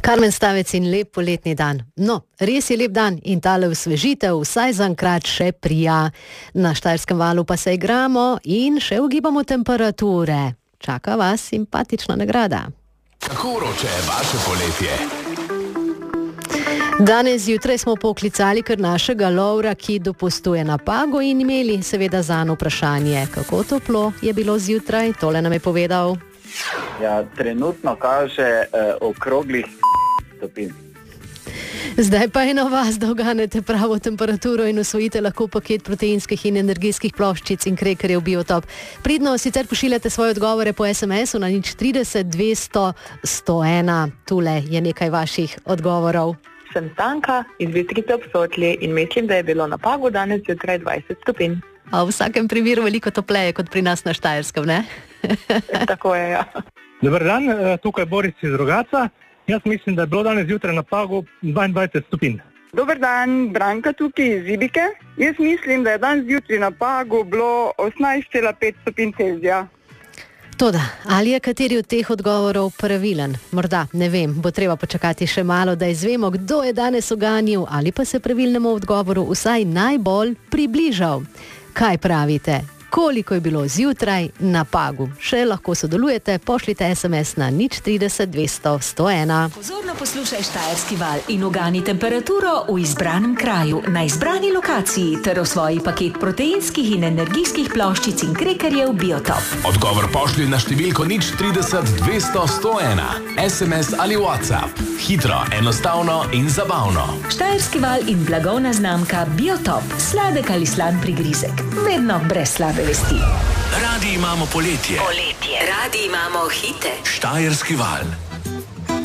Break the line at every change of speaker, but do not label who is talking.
Karmen Stavec in lep poletni dan. No, res je lep dan in tale osvežitev vsaj zaenkrat še prija. Na Štajerskem valu pa se igramo in še ugibamo temperature. Čaka vas simpatična nagrada.
Kako vroče je vaše poletje?
Danes zjutraj smo poklicali kar našega Lovra, ki dopustuje na Pagu in imeli seveda zanj vprašanje, kako toplo je bilo zjutraj, tole nam je povedal.
Ja, trenutno kaže okroglih stopinj.
Zdaj pa je na vas, da uganete pravo temperaturo in osvojite lahko paket proteinskih in energijskih ploščic in krekerjev Biotop. Pridno sicer pošiljate svoje odgovore po SMS-u na 030 200 101. Tule je nekaj vaših odgovorov.
Sem Stanka iz Bistrice ob Sotli in mislim, da je bilo na Pagu danes zjutraj 20 stopinj.
A v vsakem primeru veliko topleje kot pri nas na Štajerskem, ne?
Tako je, ja.
Dobar dan, tukaj Boris iz Rogaca. Jaz mislim, da je bilo danes zjutraj na Pagu 22 stopinj.
Dobar dan, Branka tukaj iz Zibike. Jaz mislim, da je danes zjutraj na Pagu bilo 18,5 stopinj Celzija.
Toda, ali je kateri od teh odgovorov pravilen? Morda, ne vem, bo treba počakati še malo, da izvemo, kdo je danes uganil ali pa se pravilnemu odgovoru vsaj najbolj približal. Kaj pravite? Koliko je bilo zjutraj na Pagu? Še lahko sodelujete, pošljite SMS na 030 200 101.
Pozorno poslušaj Štajerski val in ugani temperaturo v izbranem kraju, na izbrani lokaciji ter osvoji paket proteinskih in energijskih ploščic in krekerjev Biotop.
Odgovor pošlji na številko 030 200 101. SMS ali WhatsApp. Hitro, enostavno in zabavno.
Štajerski val in blagovna znamka Biotop. Sladek ali slan prigrizek. Vedno brez slabe vesti.
Radi imamo poletje.
Radi imamo hite.
Štajerski val.